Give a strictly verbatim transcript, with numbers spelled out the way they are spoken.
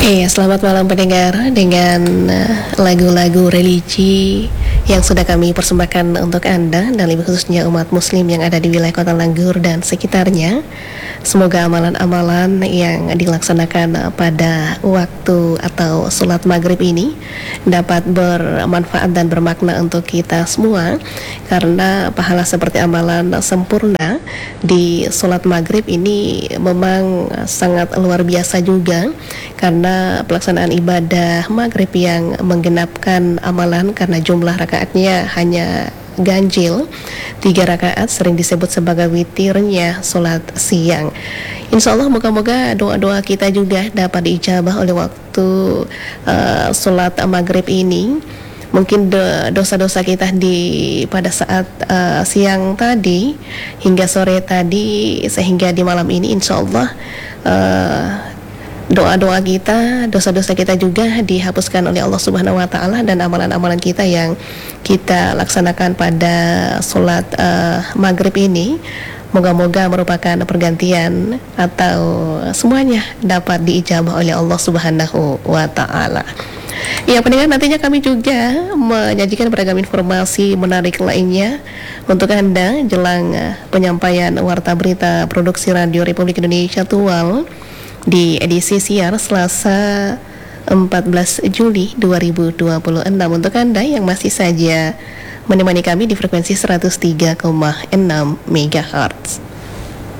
Iya, selamat malam pendengar dengan eh, lagu-lagu religi yang sudah kami persembahkan untuk Anda dan lebih khususnya umat muslim yang ada di wilayah Kota Langgur dan sekitarnya. Semoga amalan-amalan yang dilaksanakan pada waktu atau sholat maghrib ini dapat bermanfaat dan bermakna untuk kita semua, karena pahala seperti amalan sempurna di sholat maghrib ini memang sangat luar biasa juga, karena pelaksanaan ibadah maghrib yang menggenapkan amalan karena jumlah rakaatnya hanya ganjil tiga rakaat, sering disebut sebagai witirnya sholat siang. Insya Allah moga-moga doa-doa kita juga dapat diijabah oleh waktu uh, sholat maghrib ini. Mungkin dosa-dosa kita di pada saat uh, siang tadi hingga sore tadi, sehingga di malam ini insya Allah uh, doa-doa kita, dosa-dosa kita juga dihapuskan oleh Allah Subhanahu wa taala, dan amalan-amalan kita yang kita laksanakan pada sholat uh, maghrib ini moga-moga merupakan pergantian atau semuanya dapat diijabah oleh Allah Subhanahu wa taala. Ya pendengar, nantinya kami juga menyajikan beragam informasi menarik lainnya untuk Anda jelang uh, penyampaian warta berita produksi Radio Republik Indonesia Tual di edisi siar Selasa empat belas Juli dua ribu dua puluh enam untuk Anda yang masih saja menemani kami di frekuensi seratus tiga koma enam megahertz.